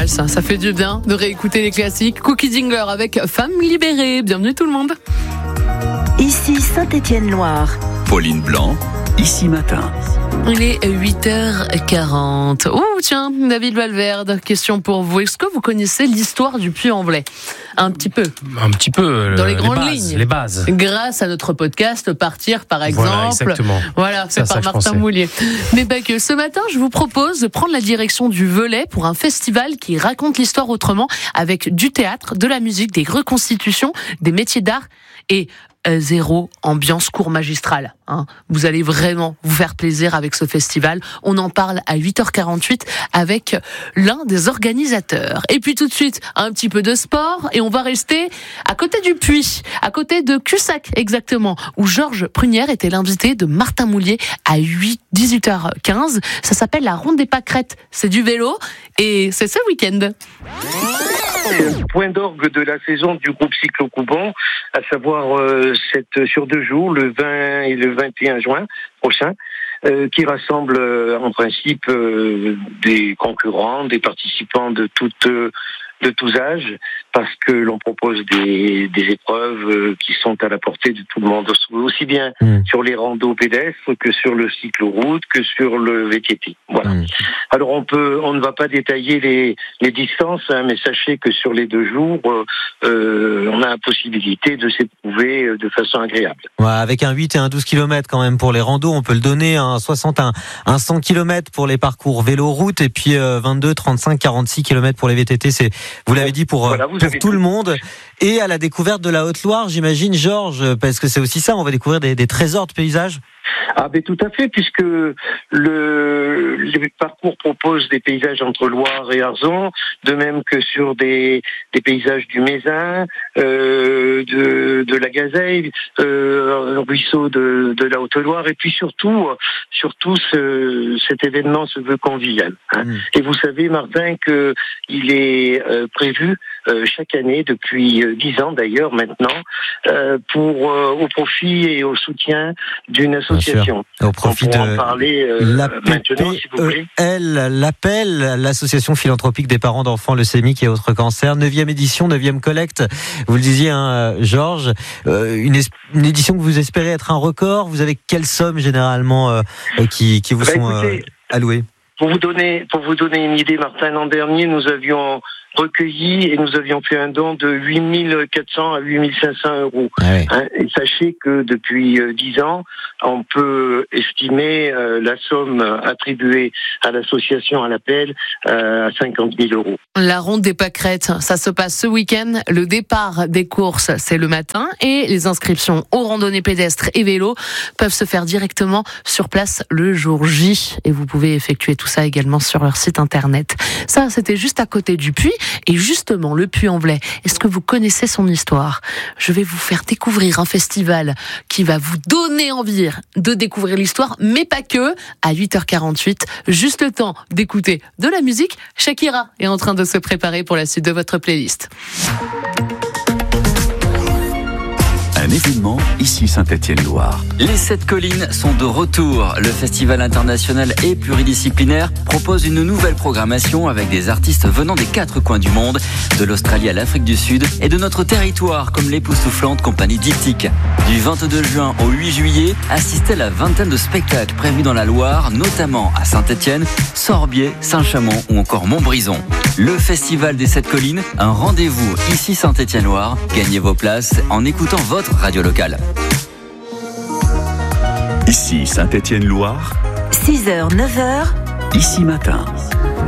Ça fait du bien de réécouter les classiques. Cookie Dingler avec Femme libérée. Bienvenue tout le monde. Ici Saint-Étienne-Loire. Pauline Blanc, Ici Matin. Il est 8h40. Oh tiens, David Valverde, question pour vous. Est-ce que vous connaissez l'histoire du Puy-en-Velay ? Un petit peu. Dans les grandes lignes. Les bases. Grâce à notre podcast Partir, par exemple. Voilà, exactement. Voilà, fait par Martin Moulier. Mais pas que. Ce matin, je vous propose de prendre la direction du Velay pour un festival qui raconte l'histoire autrement, avec du théâtre, de la musique, des reconstitutions, des métiers d'art et zéro ambiance cours magistrale. Vous allez vraiment vous faire plaisir avec ce festival. On en parle à 8h48 avec l'un des organisateurs. Et puis tout de suite, un petit peu de sport et on va rester à côté du Puy, à côté de Cussac exactement, où Georges Prunière était l'invité de Martin Moulier à 18h15. Ça s'appelle la Ronde des Pâquerettes. C'est du vélo et c'est ce week-end. C'est un point d'orgue de la saison du groupe Cyclo-Coubon, à savoir sur 2 jours, le 20 et le 21 juin prochain, qui rassemble en principe des concurrents, des participants de tous âges, parce que l'on propose des épreuves qui sont à la portée de tout le monde, aussi bien sur les randos pédestres que sur le cycloroute, que sur le VTT. Voilà. Alors on ne va pas détailler les distances, mais sachez que sur les 2 jours, on a la possibilité de s'éprouver de façon agréable. Ouais, avec un 8 et un 12 km quand même pour les randos, on peut le donner, un 60, un 100 km pour les parcours vélo-route, et puis 22, 35, 46 km pour les VTT, c'est, vous l'avez dit, pour tout le monde. Et à la découverte de la Haute-Loire, j'imagine, Georges, parce que c'est aussi ça, on va découvrir des trésors de paysages. Ah ben tout à fait, puisque le parcours propose des paysages entre Loire et Arzon, de même que sur des paysages du Mézin, de la Gazeille, ruisseau de la Haute-Loire, et puis surtout cet événement se veut convivial. Et vous savez, Martin, que il est prévu chaque année depuis 10 ans d'ailleurs maintenant, au profit et au soutien d'une association. Au profit de en parler maintenant, si vous voulez. L'Appel, l'association philanthropique des parents d'enfants leucémiques et autres cancers, 9e édition, 9e collecte. Vous le disiez, Georges, une édition que vous espérez être un record. Vous avez quelle somme généralement qui vous sont allouées ? Pour vous donner une idée, Martin, l'an dernier, nous avions recueilli et nous avions fait un don de 8 400 à 8 500 euros. Et sachez que depuis 10 ans, on peut estimer la somme attribuée à l'association à l'appel à 50 000 euros. La Ronde des Pâquerettes, ça se passe ce week-end. Le départ des courses, c'est le matin, et les inscriptions aux randonnées pédestres et vélos peuvent se faire directement sur place le jour J. Et vous pouvez effectuer tout ça également sur leur site internet. Ça, c'était juste à côté du Puy. Et justement, le Puy-en-Velay, est-ce que vous connaissez son histoire ? Je vais vous faire découvrir un festival qui va vous donner envie de découvrir l'histoire, mais pas que. À 8h48, juste le temps d'écouter de la musique. Shakira est en train de se préparer pour la suite de votre playlist. Un événement, ici Saint-Étienne-Loire. Les 7 collines sont de retour. Le festival international et pluridisciplinaire propose une nouvelle programmation avec des artistes venant des 4 coins du monde, de l'Australie à l'Afrique du Sud et de notre territoire, comme l'époustouflante compagnie Diptyque. Du 22 juin au 8 juillet, assistez à la vingtaine de spectacles prévus dans la Loire, notamment à Saint-Étienne, Sorbier, Saint-Chamond ou encore Montbrison. Le festival des 7 collines, un rendez-vous ici Saint-Étienne-Loire. Gagnez vos places en écoutant votre radio locale. Ici Saint-Étienne-Loire. 6h, 9h. Ici Matin.